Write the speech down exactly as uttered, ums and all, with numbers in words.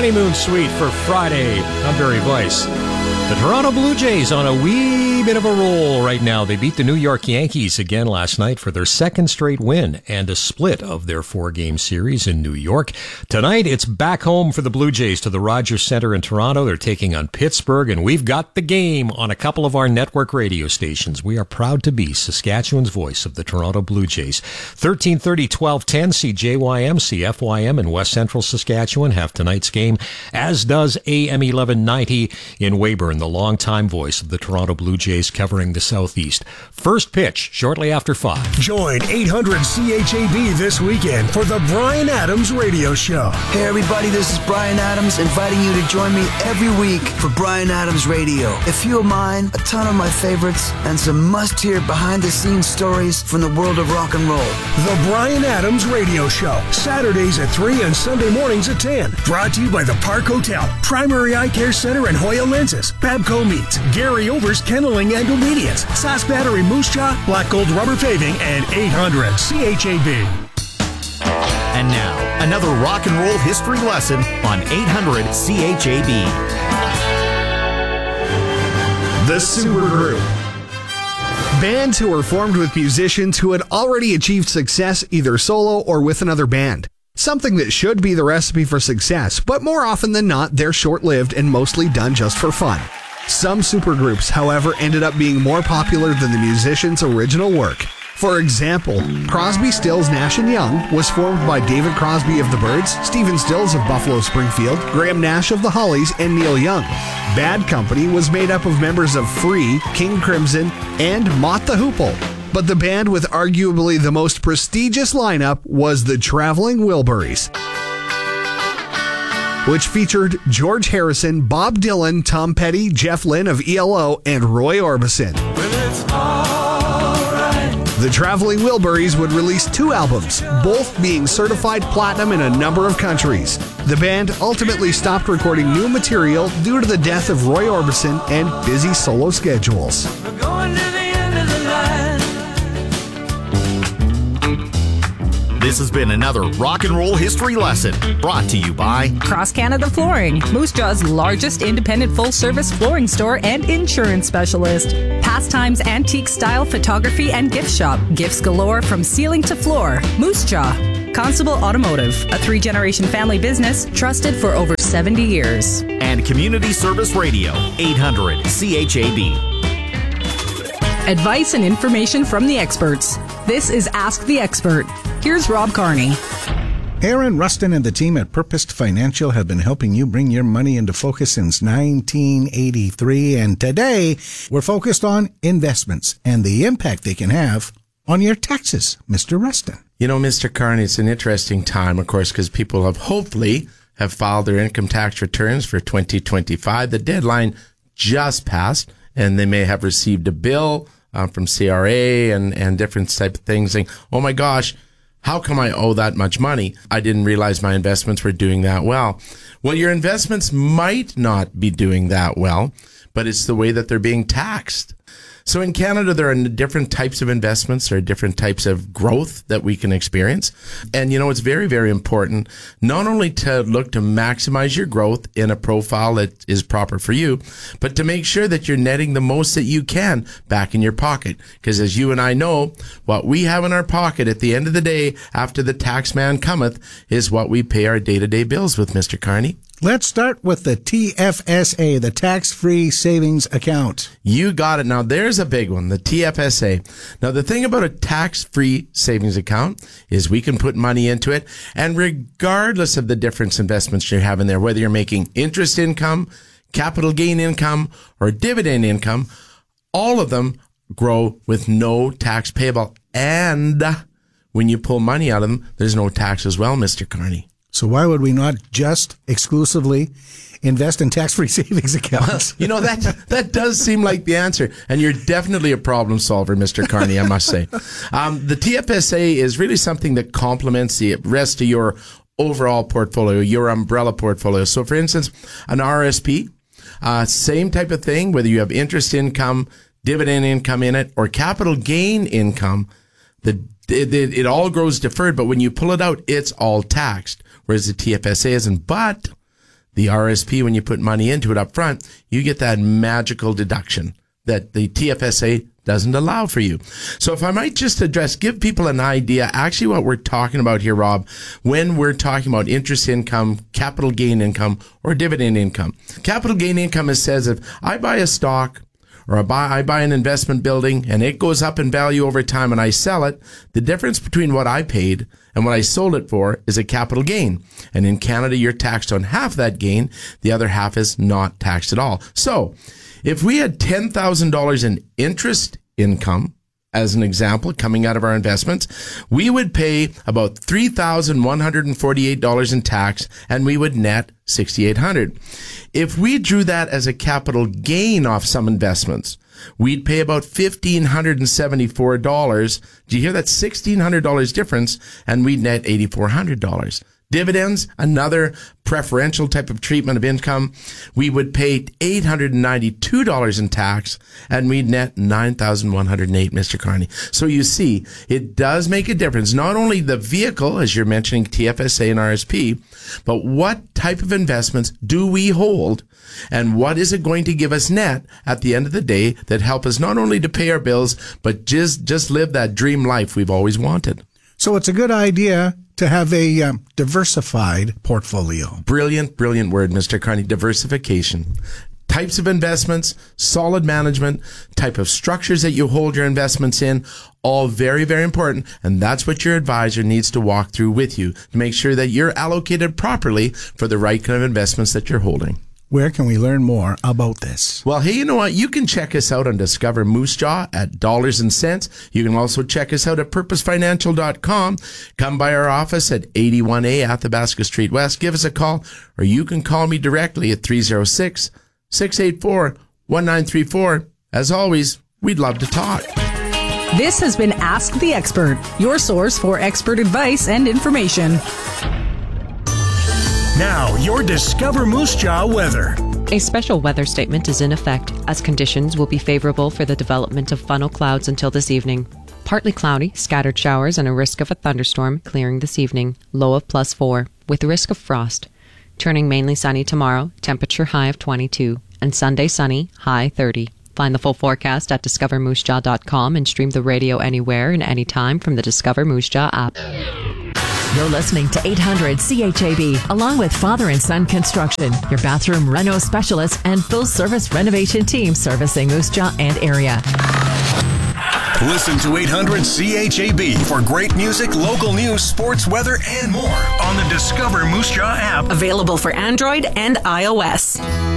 honeymoon suite for Friday. I'm Barry Weiss. The Toronto Blue Jays on a wee bit of a roll right now. They beat the New York Yankees again last night for their second straight win and a split of their four-game series in New York. Tonight, it's back home for the Blue Jays to the Rogers Centre in Toronto. They're taking on Pittsburgh, and we've got the game on a couple of our network radio stations. We are proud to be Saskatchewan's voice of the Toronto Blue Jays. thirteen thirty, twelve ten, C J Y M, C F Y M in West Central Saskatchewan have tonight's game, as does A M eleven ninety in Weyburn, the longtime voice of the Toronto Blue Jays covering the Southeast. First pitch shortly after five. Join eight hundred C H A B this weekend for the Bryan Adams Radio Show. Hey everybody, this is Bryan Adams inviting you to join me every week for Bryan Adams Radio. A few of mine, a ton of my favorites, and some must-hear behind-the-scenes stories from the world of rock and roll. The Bryan Adams Radio Show, Saturdays at three and Sunday mornings at ten. Brought to you by the Park Hotel, Primary Eye Care Center and Hoya Lenses, Babco Meats, Gary Over's Kenneling and Obedience, Sask Battery Moose Jaw, Black Gold Rubber Paving, and eight hundred C H A B. And now, another rock and roll history lesson on eight hundred C H A B. The Supergroup. Bands who were formed with musicians who had already achieved success either solo or with another band. Something that should be the recipe for success, but more often than not, they're short-lived and mostly done just for fun. Some supergroups, however, ended up being more popular than the musicians' original work. For example, Crosby, Stills, Nash and Young was formed by David Crosby of the Byrds, Stephen Stills of Buffalo Springfield, Graham Nash of the Hollies, and Neil Young. Bad Company was made up of members of Free, King Crimson, and Mott the Hoople. But the band with arguably the most prestigious lineup was the Traveling Wilburys, which featured George Harrison, Bob Dylan, Tom Petty, Jeff Lynne of E L O, and Roy Orbison. Well, it's all right. The Traveling Wilburys would release two albums, both being certified platinum in a number of countries. The band ultimately stopped recording new material due to the death of Roy Orbison and busy solo schedules. We're going to the end of the line. This has been another rock and roll history lesson brought to you by Cross Canada Flooring, Moose Jaw's largest independent full-service flooring store and insurance specialist. Pastimes Antique Style Photography and Gift Shop. Gifts galore from ceiling to floor. Moose Jaw. Constable Automotive, a three-generation family business trusted for over seventy years. And Community Service Radio, eight hundred C H A B. Advice and information from the experts. This is Ask the Expert. Here's Rob Carney. Aaron Rustin and the team at Purposed Financial have been helping you bring your money into focus since nineteen eighty-three, and today we're focused on investments and the impact they can have on your taxes. Mister Rustin. You know, Mister Carney, it's an interesting time, of course, because people have hopefully have filed their income tax returns for twenty twenty-five. The deadline just passed, and they may have received a bill uh, from C R A and, and different type of things saying, oh my gosh, how come I owe that much money? I didn't realize my investments were doing that well. Well, your investments might not be doing that well, but it's the way that they're being taxed. So in Canada, there are different types of investments. There are different types of growth that we can experience. And, you know, it's very, very important not only to look to maximize your growth in a profile that is proper for you, but to make sure that you're netting the most that you can back in your pocket. Because as you and I know, what we have in our pocket at the end of the day, after the tax man cometh, is what we pay our day-to-day bills with, Mister Carney. Let's start with the T F S A, the Tax-Free Savings Account. You got it. Now, there's a big one, the T F S A. Now, the thing about a tax-free savings account is we can put money into it, and regardless of the different investments you have in there, whether you're making interest income, capital gain income, or dividend income, all of them grow with no tax payable. And when you pull money out of them, there's no tax as well, Mister Carney. So why would we not just exclusively invest in tax-free savings accounts? You know, that that does seem like the answer. And you're definitely a problem solver, Mister Carney, I must say. Um, the T F S A is really something that complements the rest of your overall portfolio, your umbrella portfolio. So, for instance, an R S P, uh, same type of thing, whether you have interest income, dividend income in it, or capital gain income, the it, it, it all grows deferred, but when you pull it out, it's all taxed. Whereas the T F S A isn't. But The R S P, when you put money into it up front, you get that magical deduction that the T F S A doesn't allow for you. So if I might just address, give people an idea, actually what we're talking about here, Rob, when we're talking about interest income, capital gain income, or dividend income. Capital gain income is says if I buy a stock or I buy, I buy an investment building and it goes up in value over time and I sell it, the difference between what I paid and what I sold it for is a capital gain. And in Canada, you're taxed on half that gain. The other half is not taxed at all. So if we had ten thousand dollars in interest income, as an example, coming out of our investments, we would pay about three thousand one hundred forty-eight dollars in tax, and we would net six thousand eight hundred dollars. If we drew that as a capital gain off some investments, we'd pay about one thousand five hundred seventy-four dollars. Do you hear that? one thousand six hundred dollars difference, and we'd net eight thousand four hundred dollars. Dividends, another preferential type of treatment of income, we would pay eight hundred ninety-two dollars in tax, and we'd net nine thousand one hundred eight, Mister Carney. So you see, it does make a difference. Not only the vehicle, as you're mentioning, T F S A and R S P, but what type of investments do we hold, and what is it going to give us net at the end of the day that help us not only to pay our bills, but just, just live that dream life we've always wanted. So it's a good idea to have a um, diversified portfolio. Brilliant, brilliant word, Mister Carney. Diversification. Types of investments, solid management, type of structures that you hold your investments in, all very, very important. And that's what your advisor needs to walk through with you to make sure that you're allocated properly for the right kind of investments that you're holding. Where can we learn more about this? Well, hey, you know what? You can check us out on Discover Moose Jaw at Dollars and Cents. You can also check us out at purpose financial dot com. Come by our office at eighty-one A Athabasca Street West. Give us a call, or you can call me directly at three oh six, six eight four, one nine three four. As always, we'd love to talk. This has been Ask the Expert, your source for expert advice and information. Now, your Discover Moose Jaw weather. A special weather statement is in effect, as conditions will be favorable for the development of funnel clouds until this evening. Partly cloudy, scattered showers, and a risk of a thunderstorm clearing this evening, low of plus four, with risk of frost. Turning mainly sunny tomorrow, temperature high of twenty-two, and Sunday sunny, high thirty. Find the full forecast at discover moose jaw dot com and stream the radio anywhere and anytime from the Discover Moose Jaw app. You're listening to eight hundred C H A B, along with Father and Son Construction, your bathroom reno specialist and full-service renovation team servicing Moose Jaw and area. Listen to eight hundred C H A B for great music, local news, sports, weather, and more on the Discover Moose Jaw app. Available for Android and iOS.